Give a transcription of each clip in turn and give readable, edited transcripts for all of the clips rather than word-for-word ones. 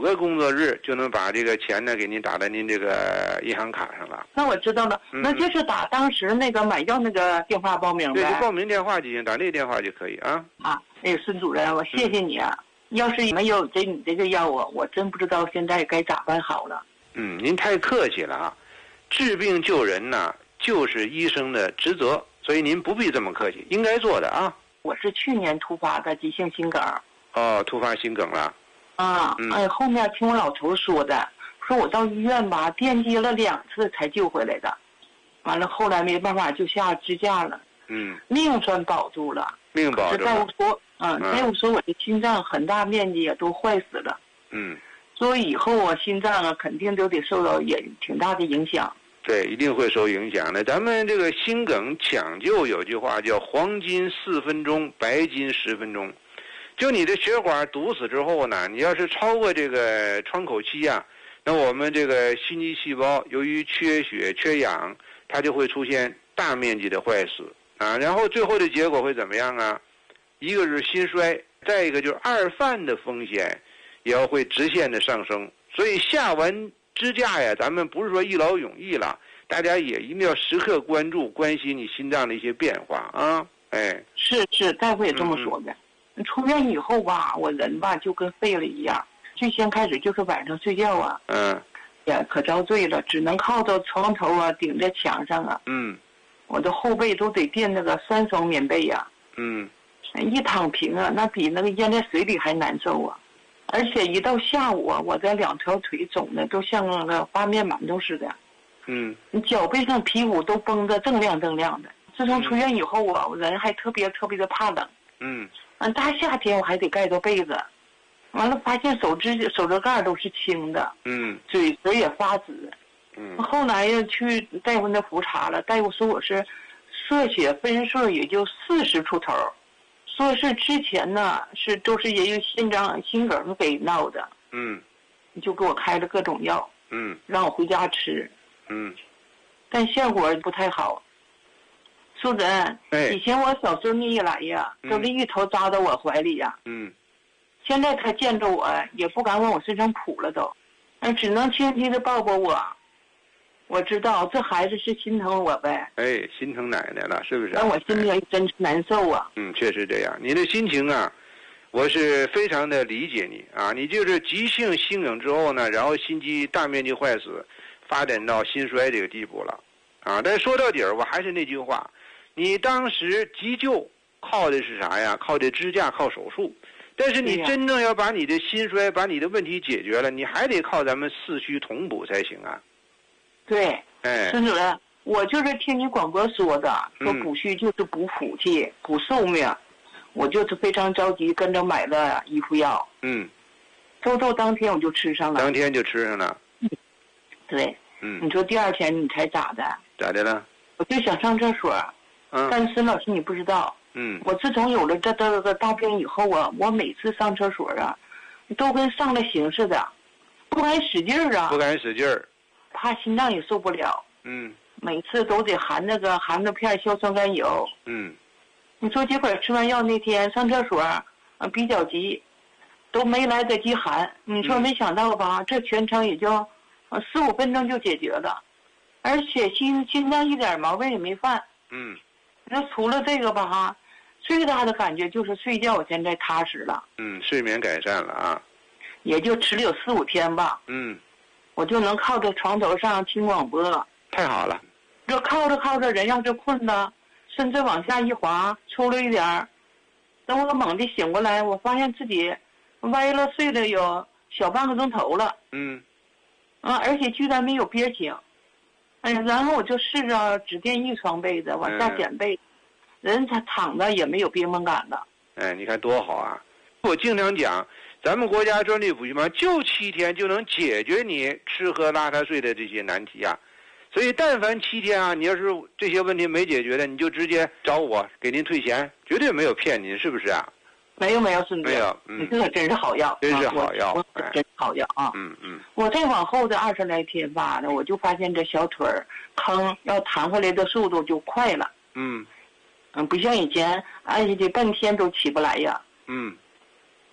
个工作日就能把这个钱呢给您打到您这个银行卡上了。 那我知道了，那就是打当时那个买药那个电话报名呗。 对，就报名电话就行，打那个电话就可以啊。 那个孙主任，我谢谢你啊。要是没有你这个药啊，我真不知道现在该咋办好了。 您太客气了啊！治病救人呢，就是医生的职责，所以您不必这么客气，应该做的啊。 我是去年突发的急性心梗。 哦，突发心梗了。 后面听我老头说的，说我到医院吧，电击了2次才救回来的，完了后来没办法就下支架了。命算保住了。 命保住了。 大夫说，大夫说我的心脏很大面积也都坏死了。所以以后我心脏啊肯定都得受到也挺大的影响。 对，一定会受影响的。咱们这个心梗抢救有句话叫黄金4分钟，白金10分钟。就你的血管堵死之后呢，你要是超过这个窗口期啊，那我们这个心肌细胞由于缺血缺氧，它就会出现大面积的坏死啊，然后最后的结果会怎么样啊？一个是心衰，再一个就是2犯的风险也要会直线的上升。所以下完支架呀，咱们不是说一劳永逸了，大家也一定要时刻关心你心脏的一些变化啊。 是，大夫也这么说的。出院以后吧，我人吧就跟废了一样。最先开始就是晚上睡觉啊，也可遭罪了，只能靠着床头啊，顶在墙上啊。我的后背都得垫那个3双棉被呀。一躺平啊，那比那个淹在水里还难受啊。而且一到下午啊，我这2条腿肿的都像那个发面馒头似的。你脚背上皮肤都绷得锃亮的。自从出院以后啊，我人还特别的怕冷。大夏天我还得盖着被子，完了发现手指盖都是青的，嘴唇也发紫。后来呀去大夫那复查了，大夫说我是射血分数也就40出头，说是之前呢都是因为心梗给闹的。就给我开了各种药，让我回家吃，但效果不太好。苏主任，以前我小孙女一来呀，都是一头扎到我怀里呀。现在他见着我也不敢往我身上扑了都，只能轻轻的抱抱我。我知道这孩子是心疼我呗。 心疼奶奶了，是不是？ 但我心里真是难受啊。 确实这样。你的心情啊，我是非常的理解你啊。你就是急性心梗之后呢，然后心肌大面积坏死，发展到心衰这个地步了啊。但说到底儿，我还是那句话。你当时急救靠的是啥呀？靠的支架，靠手术。但是你真正要把你的心衰、把你的问题解决了，你还得靠咱们四虚同补才行啊。 对，孙主任，我就是听你广播说的，说补虚就是补福气、补寿命，我就是非常着急，跟着买了一副药。周当天我就吃上了。当天就吃上了。对。你说第2天你猜咋的？ 咋的了？ 我就想上厕所。但是孙老师你不知道，我自从有了这个大病以后啊，我每次上厕所啊，都跟上了刑似的，不敢使劲儿啊，怕心脏也受不了。每次都得含那片硝酸甘油。你说结果吃完药那天上厕所比较急，都没来得及含。你说没想到吧，这全程也就4-5分钟就解决了，而且心脏一点毛病也没犯。那除了这个吧最大的感觉就是睡觉，我现在踏实了。睡眠改善了啊。也就吃了有4-5天吧。我就能靠着床头上听广播。 太好了。 这靠着人要是困了，甚至往下一滑，抽了一点儿，等我猛地醒过来，我发现自己歪了睡了有小半个钟头了。而且居然没有憋醒。然后我就试着只垫1床被子，往下减被，人他躺着也没有憋闷感了。 你看多好啊！我经常讲，咱们国家专利补虚方就7天就能解决你吃喝拉撒睡的这些难题啊。所以但凡7天啊，你要是这些问题没解决的，你就直接找我给您退钱，绝对没有骗您，是不是啊？ 没有，孙主任，没有。你这个真是好药， 真是好药， 真是好药啊！我再往后的20来天吧，我就发现这小腿坑要弹回来的速度就快了。不像以前，得半天都起不来呀。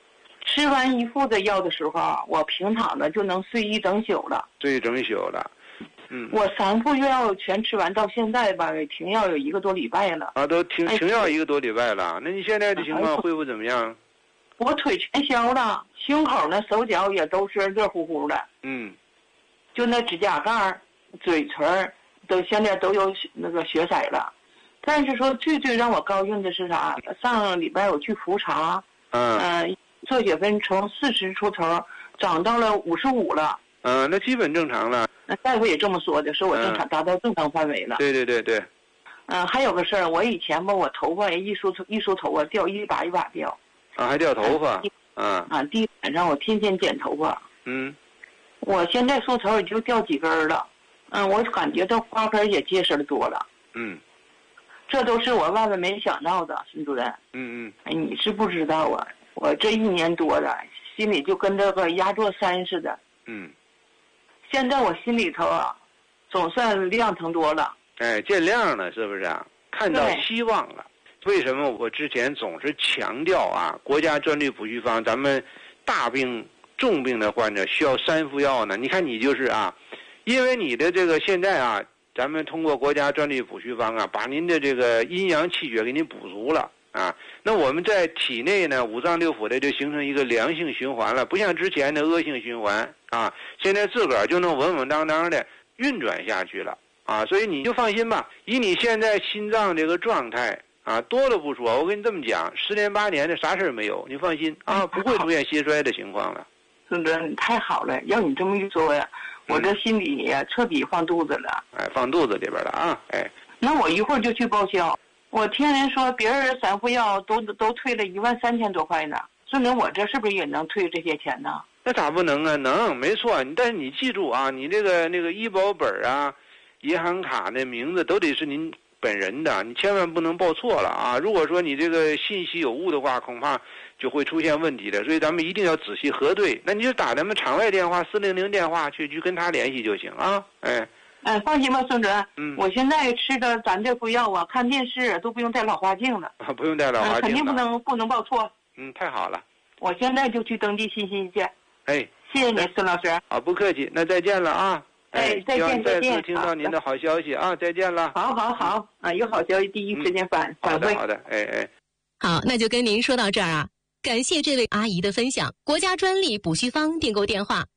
吃完一副的药的时候，我平躺着就能睡一整宿了。 睡一整宿了。 我3副药全吃完，到现在吧，停药有1个多礼拜了。 啊，都停药1个多礼拜了。那你现在的情况恢复怎么样？ 我腿全消了，胸口呢、手脚也都是热乎乎的。就那指甲盖、嘴唇都现在都有那个血色了。但是说最让我高兴的是啥？上礼拜我去复查，测血分从40出头涨到了55了。 那基本正常了。 那大夫也这么说的，说我正常达到正常范围了。 对。 还有个事儿，我以前吧，我头发一梳头发掉一把掉。 还掉头发。 第一晚上我天天剪头发。我现在梳头也就掉几根了。我感觉到花根也结实的多了。这都是我万万没想到的，孙主任。你是不知道啊，我这1年多了，心里就跟这个压座山似的。现在我心里头啊，总算亮堂多了。 见亮了，是不是啊？看到希望了。为什么我之前总是强调啊，国家专利补虚方，咱们大病重病的患者需要3副药呢？你看你就是啊，因为你的这个现在啊，咱们通过国家专利补虚方啊，把您的这个阴阳气血给您补足了啊。那我们在体内呢，5脏6腑的就形成一个良性循环了，不像之前的恶性循环啊。现在自个儿就能稳稳当当的运转下去了啊。所以你就放心吧，以你现在心脏这个状态啊，多了不说，我跟你这么讲，10年8年的啥事儿没有，你放心啊，不会出现心衰的情况了。 孙主任，你太好了，要你这么一说呀，我这心里呀彻底放肚子了。 放肚子里边了啊。 那我一会儿就去报销。我听人说别人3副药都退了13000多块呢，孙主任，我这是不是也能退这些钱呢？ 那咋不能啊？能，没错。但是你记住啊，你这个那个医保本啊、银行卡的名字都得是您本人的，你千万不能报错了啊！如果说你这个信息有误的话，恐怕就会出现问题的。所以咱们一定要仔细核对。那你就打咱们场外电话400电话去跟他联系就行啊。 放心吧，孙主任。我现在吃的咱这副药啊，看电视都不用戴老花镜了。 不用戴老花镜了。 肯定不能报错。 太好了。 我现在就去登记信息去。谢谢您，孙老师。 好，不客气，那再见了啊。 再见。 希望再次听到您的好消息啊！再见了。 好有好消息第一时间反馈。 好的。 好，那就跟您说到这儿啊。感谢这位阿姨的分享。国家专利补虚方订购电话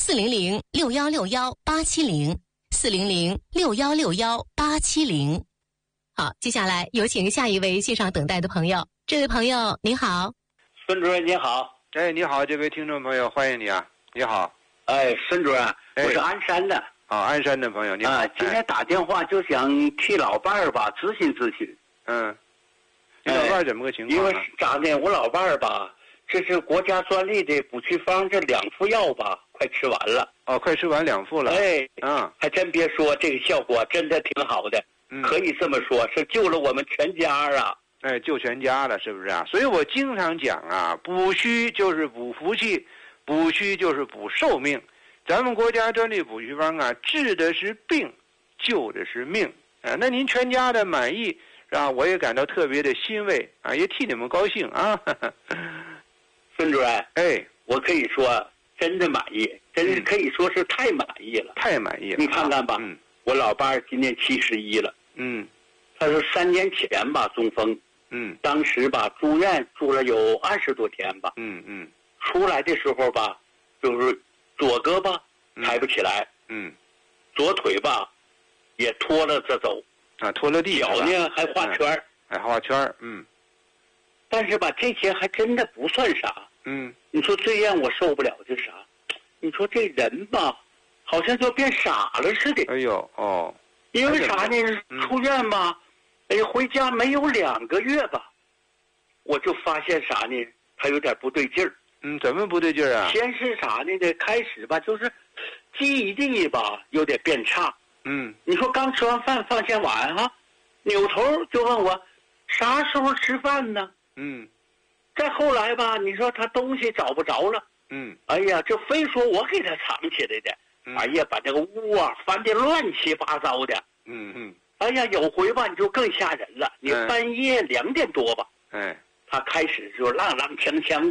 ：400-6161-870，400-6161-870。好，接下来有请下一位线上等待的朋友。这位朋友您好。 孙主任您好。 你好，这位听众朋友，欢迎你啊！你好。 孙主任，我是鞍山的。 鞍山的朋友，你好。 今天打电话就想替老伴儿吧咨询。 你老伴儿怎么个情况？ 因为咋呢？我老伴儿吧，这是国家专利的补虚方，这2副药吧，快吃完了。 快吃完2副了。 还真别说，这个效果真的挺好的。可以这么说，是救了我们全家啊。 救全家了，是不是啊？所以我经常讲啊，补虚就是补福气，补虚就是补寿命。咱们国家专利补虚方啊，治的是病，救的是命啊。那您全家的满意是吧？我也感到特别的欣慰啊，也替你们高兴啊。 孙主任，我可以说真的满意，真是可以说是太满意了， 太满意了。 你看看吧，我老伴儿今年71了，他是3年前吧中风，当时吧住院住了有20多天吧，出来的时候吧，就是左胳膊抬不起来，左腿吧也拖了着走， 拖了地， 脚呢还画圈还画圈但是吧这些还真的不算啥，你说最让我受不了的啥？你说这人吧，好像就变傻了似的。因为啥呢？出院吧，回家没有2个月吧，我就发现啥呢？他有点不对劲儿。 怎么不对劲儿啊？ 先是啥呢？开始吧，就是记忆力吧有点变差。你说刚吃完饭放下碗哈，扭头就问我啥时候吃饭呢？再后来吧，你说他东西找不着了。哎呀，这非说我给他藏起来的。哎呀，把这个屋啊翻得乱七八糟的。哎呀，有回吧你就更吓人了。你半夜2点多吧，他开始就踉踉跄跄的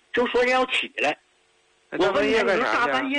就说要起来。我问你，你说大半夜